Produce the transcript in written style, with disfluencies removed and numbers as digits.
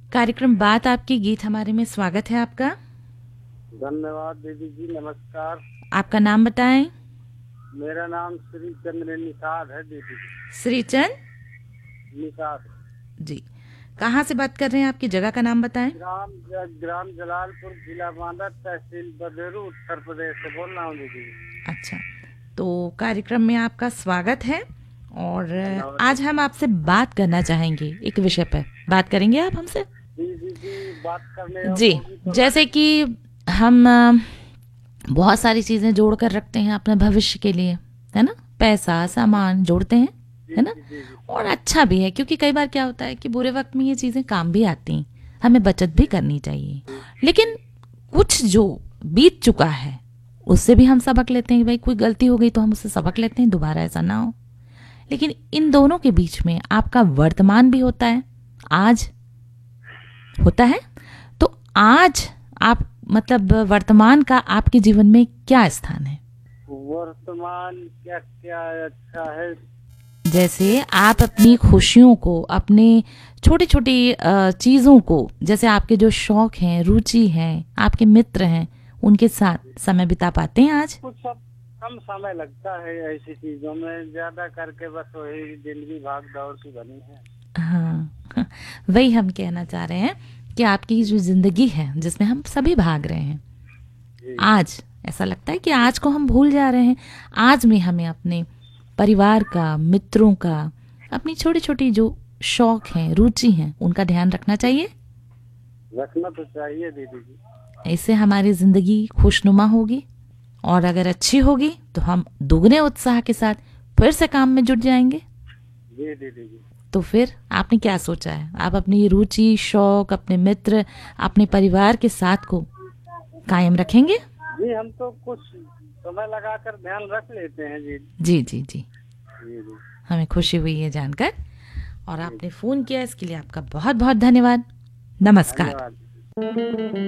कार्यक्रम बात आपकी गीत हमारे में स्वागत है आपका। धन्यवाद दीदी जी, नमस्कार। आपका नाम बताएं। मेरा नाम श्री चंद्र निषाद है दीदी। श्रीचंद निषाद जी, कहाँ से बात कर रहे हैं? आपकी जगह का नाम बताएं। ग्राम जलालपुर, जिला बांदा, तहसील बदेरू, उत्तर प्रदेश से बोल रहा हूँ दीदी। अच्छा, तो कार्यक्रम में आपका स्वागत है और आज हम आपसे बात करना चाहेंगे, एक विषय पर बात करेंगे। आप हमसे जी बात करने जी, जैसे कि हम बहुत सारी चीज़ें जोड़ कर रखते हैं अपने भविष्य के लिए, है ना, पैसा सामान जोड़ते हैं, है ना, और अच्छा भी है क्योंकि कई बार क्या होता है कि बुरे वक्त में ये चीज़ें काम भी आती हैं, हमें बचत भी करनी चाहिए। लेकिन कुछ जो बीत चुका है उससे भी हम सबक लेते हैं कि भाई कोई गलती हो गई तो हम उससे सबक लेते हैं, दोबारा ऐसा ना हो। लेकिन इन दोनों के बीच में आपका वर्तमान भी होता है, आज होता है। तो आज आप मतलब वर्तमान का आपके जीवन में क्या स्थान है? वर्तमान क्या क्या अच्छा है, जैसे आप अपनी खुशियों को, अपने छोटी छोटी चीज़ों को, जैसे आपके जो शौक हैं, रुचि हैं, आपके मित्र हैं, उनके साथ समय बिता पाते हैं आज? कुछ सब कम समय लगता है ऐसी चीजों में, ज्यादा करके बस वही जिंदगी भाग दौड़ की बनी है। हाँ, वही हम कहना चाह रहे हैं कि आपकी जो जिंदगी है जिसमें हम सभी भाग रहे हैं, आज ऐसा लगता है कि आज को हम भूल जा रहे हैं। आज में हमें अपने परिवार का, मित्रों का, अपनी छोटी छोटी जो शौक हैं, रुचि हैं, उनका ध्यान रखना चाहिए। रखना तो चाहिए दीदी जी। इससे हमारी जिंदगी खुशनुमा होगी और अगर अच्छी होगी तो हम दुगने उत्साह के साथ फिर से काम में जुट जाएंगे। जी दीदी जी। तो फिर आपने क्या सोचा है? आप अपनी रुचि, शौक, अपने मित्र, अपने परिवार के साथ को कायम रखेंगे? जी हम तो कुछ समय लगाकर ध्यान रख लेते हैं जी। जी जी जी, जी जी। हमें खुशी हुई है जानकर, और आपने फोन किया इसके लिए आपका बहुत बहुत धन्यवाद। नमस्कार। धन्यवाद।